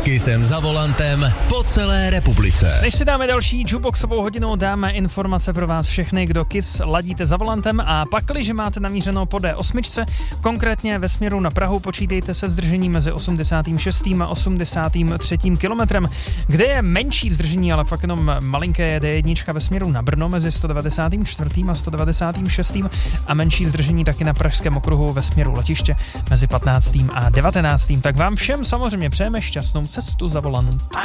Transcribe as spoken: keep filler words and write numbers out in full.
Kissem za volantem po celé republice. Než si dáme další jukeboxovou hodinu, dáme informace pro vás všechny, kdo Kiss ladíte za volantem, a pakliže máte namířeno po D osm, konkrétně ve směru na Prahu, počítejte se zdržením mezi osmdesátým šestým a osmdesátým třetím kilometrem. Kde je menší zdržení, ale fakt jenom malinké, je D jedna ve směru na Brno mezi sto devadesátým čtvrtým a sto devadesátým šestým a menší zdržení taky na Pražském okruhu ve směru letiště mezi patnáctým a devatenáctým Tak vám všem samozřejmě přejeme šťastnou cestu za volant.